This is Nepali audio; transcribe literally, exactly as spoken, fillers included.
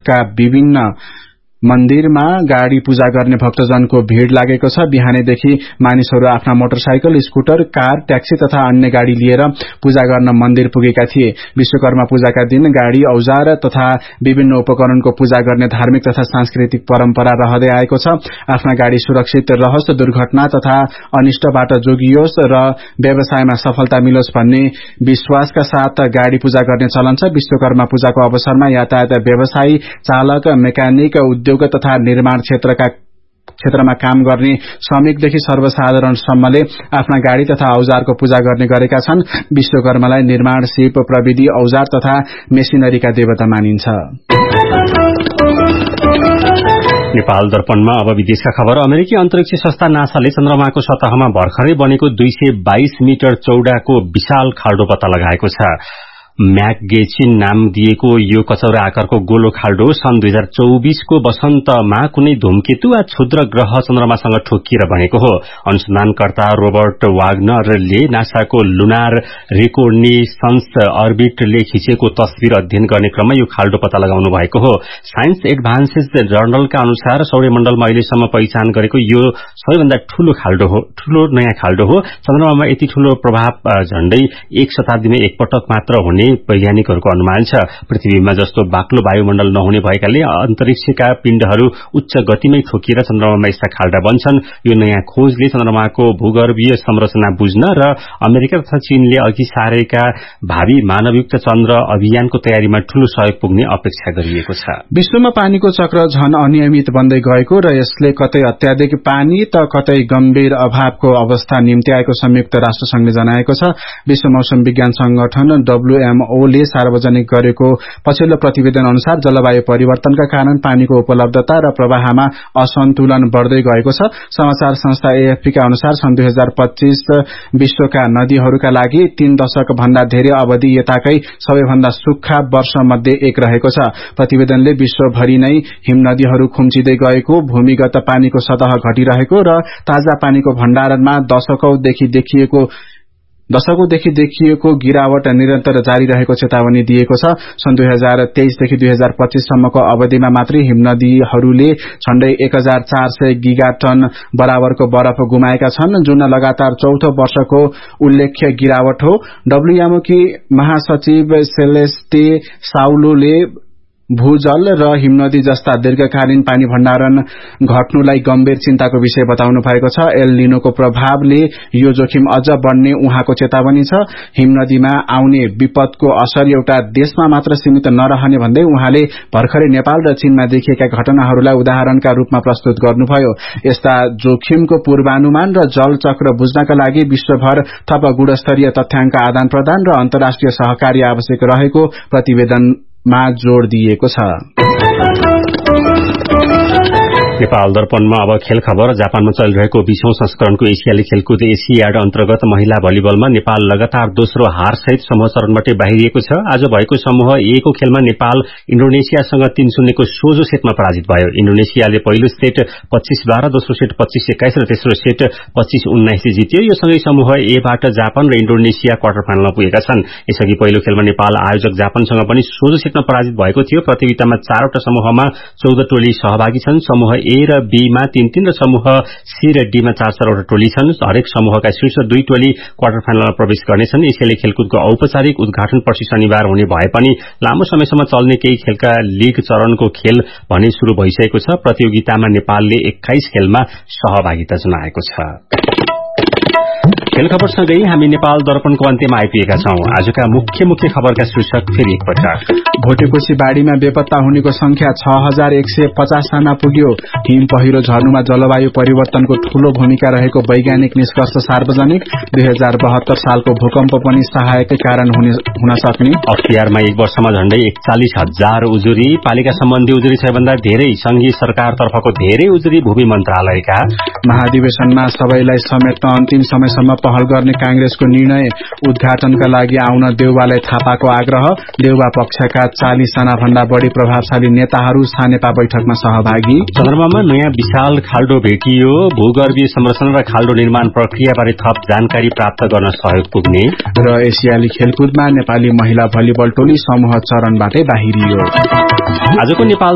का विभिन्न मन्दिरमा गाड़ी पूजा गर्ने भक्तजनको भीड़ लागेको छ। बिहानैदेखि मानिसहरू आफ्ना मोटरसाइकल, स्कूटर, कार, ट्याक्सी तथा अन्य गाड़ी लिएर पूजा गर्न मन्दिर पुगेका थिए। विश्वकर्मा पूजाका दिन गाड़ी, औजार तथा विभिन्न उपकरणको पूजा गर्ने धार्मिक तथा सांस्कृतिक परम्परा रहँदै आएको छ। आफ्ना गाड़ी सुरक्षित रहोस्, दुर्घटना तथा अनिष्टबाट जोगियोस् र व्यवसायमा सफलता मिलोस् भन्ने विश्वासका साथ गाड़ी पूजा गर्ने चलन छ। विश्वकर्मा पूजाको अवसरमा यातायात व्यवसायी, चालक, मेकानिक, उद्योग तथा निर्माण क्षेत्रका क्षेत्रमा काम गर्ने श्रमिकदेखि सर्वसाधारणसम्मले आफ्ना गाड़ी तथा औजारको पूजा गर्ने गरेका छन्। विश्वकर्मालाई निर्माण, शिल्प, प्रविधि, औजार तथा मेसिनरीका देवता मानिन्छ। नेपाल दर्पणमा अब विदेशका खबर। अमेरिकी अन्तरिक्ष संस्था नासाले चन्द्रमाको सतहमा भर्खरै बनेको दुई सय बाइस मिटर चौडाको विशाल खाल्डो पत्ता लगाएको छ। म्याकगेचिन नाम दिएको यो कचौरा आकारको गोलो खाल्डो सन् दुई हजार चौबीसको वसन्तमा कुनै धूमकेतु वा क्षुद्र ग्रह चन्द्रमासँग ठोकिएर बनेको हो। अनुसन्धानकर्ता रोबर्ट वाग्नरले नासाको लुनार रिकोर्निसन्स अर्बिटले खिचेको तस्बिर अध्ययन गर्ने क्रममा यो खाल्डो पत्ता लगाउनु भएको हो। साइन्स एडभान्सेस जर्नलका अनुसार सौर्यमण्डलमा अहिलेसम्म पहिचान गरेको यो सबैभन्दा ठूलो खाल्डो हो ठूलो नयाँ खाल्डो हो। चन्द्रमामा यति ठूलो प्रभाव झण्डै एक शताब्दीमा एकपटक मात्र हुने वैज्ञानिकहरूको अनुमान छ। पृथ्वीमा जस्तो बाक्लो वायुमण्डल नहुने भएकाले अन्तरिक्षका पिण्डहरू उच्च गतिमै ठोकिएर चन्द्रमामा यस्ता खाल्डा बन्छन्। यो नयाँ खोजले चन्द्रमाको भूगर्भीय संरचना बुझ्न र अमेरिका तथा चीनले अघि सारेका भावी मानवयुक्त चन्द्र अभियानको तयारीमा ठूलो सहयोग पुग्ने अपेक्षा गरिएको छ। विश्वमा पानीको चक्र झन अनियमित बन्दै गएको र यसले कतै अत्याधिक पानी त कतै गम्भीर अभावको अवस्था निम्ति आएको संयुक्त राष्ट्र संघले जनाएको छ। विश्व मौसम विज्ञान संगठन डब्ल्यूएमओ ले सार्वजनिक गरेको पछिल्लो प्रतिवेदन अनुसार जलवायु परिवर्तनका कारण पानीको उपलब्धता र प्रवाहमा असन्तुलन बढ़दै गएको छ। समाचार संस्था एएफपी का अनुसार सन् दुई हजार पच्चीस विश्वका नदीहरूका लागि तीन दशक भन्दा धेरै अवधि यताकै सबैभन्दा सुक्खा वर्ष मध्ये एक रहेको छ। प्रतिवेदनले विश्वभरि नै हिम नदीहरू खुम्चिँदै गएको, भूमिगत पानीको सतह घटिरहेको र ताजा पानीको भण्डारणमा दशकौंदेखि देखिएको दशकौंदेखि देखिएको गिरावट निरन्तर जारी रहेको चेतावनी दिएको छ। सन् दुई हजार तेइसदेखि दुई हजार पच्चीस सम्मको अवधिमा मात्रै हिमनदीहरूले झण्डै एक हजार चार सय गिगाटन बराबरको बरफ गुमाएका छन्, जुन लगातार चौथो वर्षको उल्लेख्य गिरावट हो। डब्ल्यूएमओ की महासचिव सेलेस्टे साउलोले भूजल र हिमनदी जस्ता दीर्घकालीन पानी भण्डारण घट्नुलाई गम्भीर चिन्ताको विषय बताउनु भएको छ। एल निनोको प्रभावले यो जोखिम अझ बढ़ने उहाँको चेतावनी छ। हिमनदीमा आउने विपदको असर एउटा देशमा मात्र सीमित नरहने भन्दै उहाँले भर्खरै नेपाल र चीनमा देखिएका घटनाहरूलाई उदाहरणका रूपमा प्रस्तुत गर्नुभयो। यस्ता जोखिमको पूर्वानुमान र जल चक्र बुझ्नका लागि विश्वभर थप गुणस्तरीय तथ्याङ्क आदान प्रदान र अन्तर्राष्ट्रिय सहकार्य आवश्यक रहेको प्रतिवेदनमा जोड़ दिएको छ। नेपाल दर्पणमा अब खेल खबर। जापानमा चलिरहेको बीसौं संस्करणको एसियाली खेलकुद एसियाड अन्तर्गत महिला भलिबलमा नेपाल लगातार दोस्रो हारसहित समूह चरणबाटै बाहिरिएको छ। आज भएको समूह ए को खेलमा नेपाल इन्डोनेसियासँग तीन शून्यको सोझो सेटमा पराजित भयो। इन्डोनेसियाले पहिलो सेट पच्चीस बाह्र, दोस्रो सेट पच्चीस एक्काइस र तेस्रो सेट पच्चीस उन्नाइस जित्यो। यो सँगै समूह ए बाट जापान र इन्डोनेसिया क्वार्टर फाइनलमा पुगेका छन्। यसअघि पहिलो खेलमा नेपाल आयोजक जापानसँग पनि सोझो सेटमा पराजित भएको थियो। प्रतियोगितामा चारवटा समूहमा चौध टोली सहभागी छन्। समूह ए र बी मा तीन तीन र समूह सी र डी मा चार चारवटा टोली छन्। हरेक समूहका शीर्ष दुई टोली क्वार्टर फाइनलमा प्रवेश गर्नेछन्। एसियाली खेलकुदको औपचारिक उद्घाटन पर्सि शनिबार हुने भए पनि लामो समयसम्म चल्ने केही खेलका लीग चरणको खेल भने शुरू भइसकेको छ। प्रतियोगितामा नेपालले एक्काइस खेलमा सहभागिता जनाएको छ। खेल खबरसँगै हामी नेपाल दर्पणको अन्त्यमा आइपुगेका छौं। आजका मुख्य मुख्य खबरका शीर्षक फेरि एकपटक। भोटेकोशी बाढ़ीमा बेपत्ता हुनेको संख्या छ हजार एक सय पचास जना पुग्यो। हिम पहिरो झर्नुमा जलवायु परिवर्तनको ठूलो भूमिका रहेको वैज्ञानिक निष्कर्ष सार्वजनिक। दुई हजार बहत्तर सालको भूकम्प पनि सहायकै कारण हुन सक्ने। अख्तियारमा एक वर्षमा झण्डै एकचालिस हजार उजुरी। पालिका सम्बन्धी उजुरी सबैभन्दा धेरै संघीय सरकारतर्फको धेरै उजुरी भूमि मन्त्रालयका। महाधिवेशनमा सबैलाई समेट्न अन्तिम समयसम्म पहल गर्ने कांग्रेसको निर्णय। उद्घाटनका लागि आउन देउवालाई थापाको आग्रह। देउवा पक्षका चालीस जना भन्दा बढ़ी प्रभावशाली नेताहरू सानेपा बैठकमा सहभागी। चन्द्रमामा नयाँ विशाल खाल्डो भेटियो। भूगर्भीय संरचना र खाल्डो निर्माण प्रक्रियाबारे थप जानकारी प्राप्त गर्न सहयोग पुग्ने। र एसियाली खेलकुदमा नेपाली महिला भलिबल टोली समूह चरणबाटै बाहिरियो। आजको नेपाल